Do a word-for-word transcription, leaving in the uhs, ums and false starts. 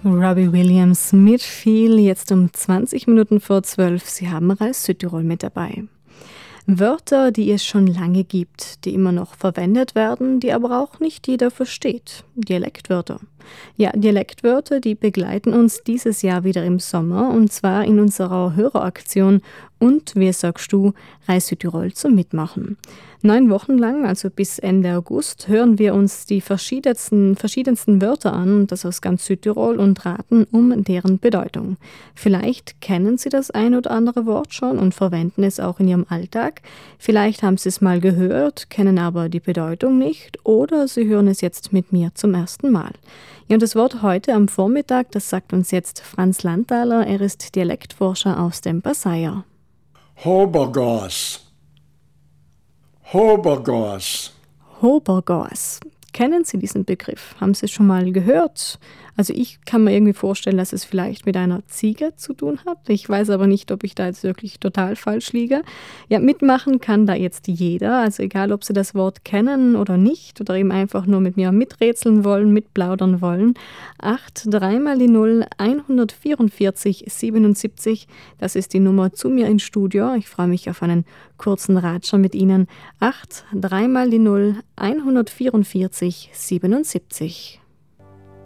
Robbie Williams mit Feel, jetzt um zwanzig Minuten vor zwölf. Sie haben Reis Südtirol mit dabei. Wörter, die es schon lange gibt, die immer noch verwendet werden, die aber auch nicht jeder versteht. Dialektwörter. Ja, Dialektwörter, die begleiten uns dieses Jahr wieder im Sommer und zwar in unserer Höreraktion Und wer sagst du, Reis Südtirol zum Mitmachen. Neun Wochen lang, also bis Ende August, hören wir uns die verschiedensten, verschiedensten Wörter an, das aus ganz Südtirol, und raten um deren Bedeutung. Vielleicht kennen Sie das ein oder andere Wort schon und verwenden es auch in Ihrem Alltag. Vielleicht haben Sie es mal gehört, kennen aber die Bedeutung nicht oder Sie hören es jetzt mit mir zum ersten Mal. Ja, und das Wort heute am Vormittag, das sagt uns jetzt Franz Landthaler. Er ist Dialektforscher aus dem Passaia. Hobergas. Hobergas. Hobergas. Kennen Sie diesen Begriff? Haben Sie es schon mal gehört? Also ich kann mir irgendwie vorstellen, dass es vielleicht mit einer Ziege zu tun hat. Ich weiß aber nicht, ob ich da jetzt wirklich total falsch liege. Ja, mitmachen kann da jetzt jeder. Also egal, ob Sie das Wort kennen oder nicht oder eben einfach nur mit mir miträtseln wollen, mitplaudern wollen. acht drei mal die null hundertvierundvierzig siebenundsiebzig. Das ist die Nummer zu mir ins Studio. Ich freue mich auf einen kurzen Ratscher mit Ihnen. acht drei mal die null hundertvierundvierzig siebenundsiebzig.